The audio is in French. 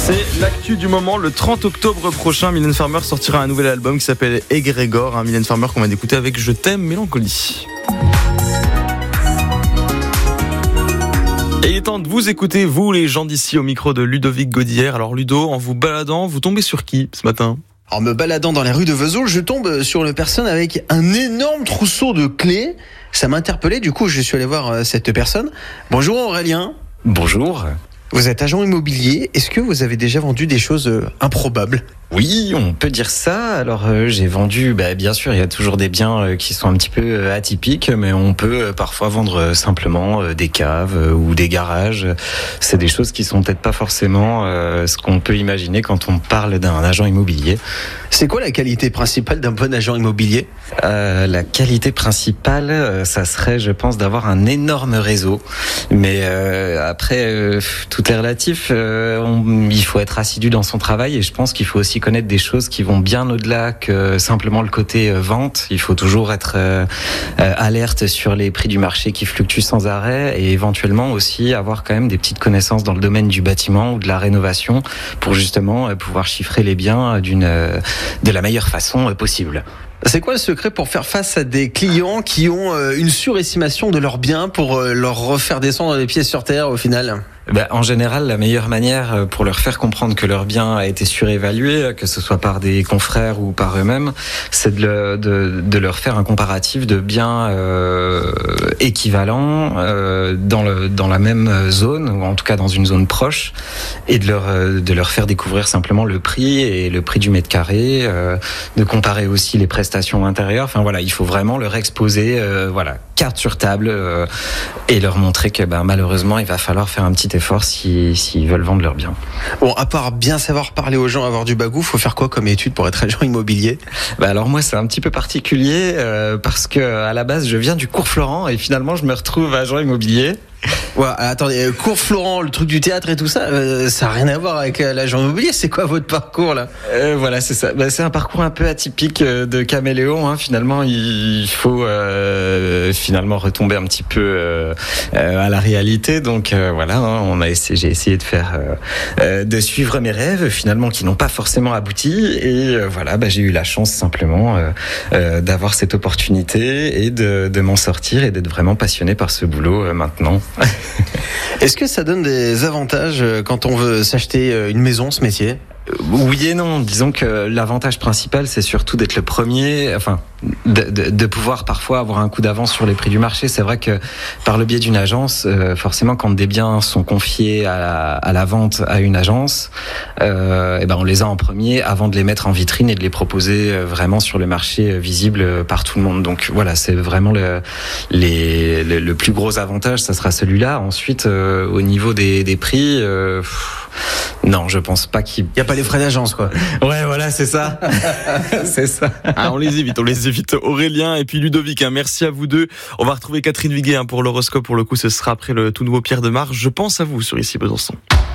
C'est l'actu du moment. Le 30 octobre prochain, Mylène Farmer sortira un nouvel album qui s'appelle Egrégore. Mylène Farmer qu'on va écouter avec Je t'aime Mélancolie. Et il est temps de vous écouter, vous les gens d'ici, au micro de Ludovic Gaudière. Alors Ludo, en vous baladant, vous tombez sur qui ce matin ? En me baladant dans les rues de Vesoul, je tombe sur une personne avec un énorme trousseau de clés. Ça m'a interpellé, du coup je suis allé voir cette personne. Bonjour Aurélien. Bonjour. Vous êtes agent immobilier, est-ce que vous avez déjà vendu des choses improbables ? Oui, on peut dire ça. Alors j'ai vendu, bien sûr, il y a toujours des biens qui sont un petit peu atypiques, mais on peut parfois vendre simplement des caves ou des garages. C'est des choses qui sont peut-être pas forcément ce qu'on peut imaginer quand on parle d'un agent immobilier. C'est quoi la qualité principale d'un bon agent immobilier ? La qualité principale, ça serait, je pense, d'avoir un énorme réseau. Mais après, tout est relatif. Il faut être assidu dans son travail et je pense qu'il faut aussi connaître des choses qui vont bien au-delà que simplement le côté vente. Il faut toujours être alerte sur les prix du marché qui fluctuent sans arrêt et éventuellement aussi avoir quand même des petites connaissances dans le domaine du bâtiment ou de la rénovation pour justement pouvoir chiffrer les biens de la meilleure façon possible. C'est quoi le secret pour faire face à des clients qui ont une surestimation de leurs biens pour leur refaire descendre les pieds sur terre au final ? En général, la meilleure manière pour leur faire comprendre que leur bien a été surévalué, que ce soit par des confrères ou par eux-mêmes, c'est de leur faire un comparatif de biens équivalents dans la même zone, ou en tout cas dans une zone proche, et de leur faire découvrir simplement le prix et le prix du mètre carré, de comparer aussi les prestations intérieures. Enfin voilà, il faut vraiment leur exposer, carte sur table, et leur montrer que malheureusement, il va falloir faire un petit effort s'ils veulent vendre leurs biens. Bon, à part bien savoir parler aux gens, avoir du bagou, faut faire quoi comme étude pour être agent immobilier ? Alors moi, c'est un petit peu particulier parce que à la base, je viens du cours Florent et finalement, je me retrouve agent immobilier. Ouais, attendez, cours Florent, le truc du théâtre et tout ça, ça n'a rien à voir avec l'agent immobilier. C'est quoi votre parcours là ? Voilà, c'est ça. C'est un parcours un peu atypique de caméléon. Finalement, il faut finalement retomber un petit peu à la réalité. Donc j'ai essayé de faire, de suivre mes rêves, finalement qui n'ont pas forcément abouti. Et j'ai eu la chance simplement d'avoir cette opportunité et de m'en sortir et d'être vraiment passionné par ce boulot maintenant. Est-ce que ça donne des avantages quand on veut s'acheter une maison, ce métier ? Oui et non. Disons que l'avantage principal, c'est surtout d'être le premier, de pouvoir parfois avoir un coup d'avance sur les prix du marché. C'est vrai que par le biais d'une agence, forcément, quand des biens sont confiés à la vente à une agence, on les a en premier avant de les mettre en vitrine et de les proposer vraiment sur le marché visible par tout le monde. Donc voilà, c'est vraiment le plus gros avantage, ça sera celui-là. Ensuite, au niveau des prix, non, je pense pas qu'il y a pas les frais d'agence, quoi. Ouais, voilà, c'est ça. C'est ça. On les évite. Aurélien et puis Ludovic, merci à vous deux. On va retrouver Catherine Viguet pour l'horoscope. Pour le coup, ce sera après le tout nouveau Pierre de Mars. Je pense à vous sur Ici Besançon.